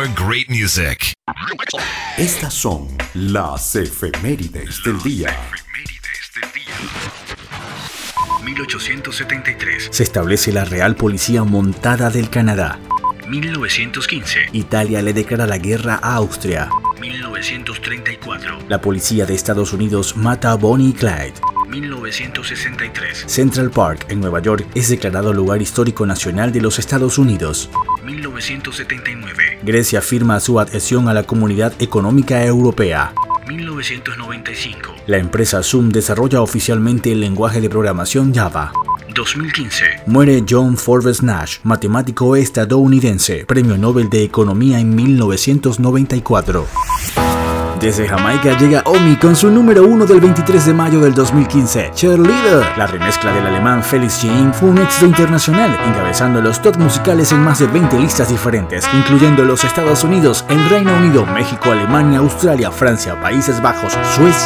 more great music. Estas son las efemérides del día. 1873. Se establece la Real Policía Montada del Canadá. 1915. Italia le declara la guerra a Austria. 1934. La policía de Estados Unidos mata a Bonnie y Clyde. 1963. Central Park, en Nueva York, es declarado lugar histórico nacional de los Estados Unidos. 1979. Grecia firma su adhesión a la Comunidad Económica Europea. 1995. La empresa Zoom desarrolla oficialmente el lenguaje de programación Java. 2015. Muere John Forbes Nash, matemático estadounidense, Premio Nobel de Economía en 1994. Desde Jamaica llega Omi con su número 1 del 23 de mayo del 2015, Cheerleader. La remezcla del alemán Felix Jean fue un éxito internacional, encabezando los top musicales en más de 20 listas diferentes, incluyendo los Estados Unidos, el Reino Unido, México, Alemania, Australia, Francia, Países Bajos, Suecia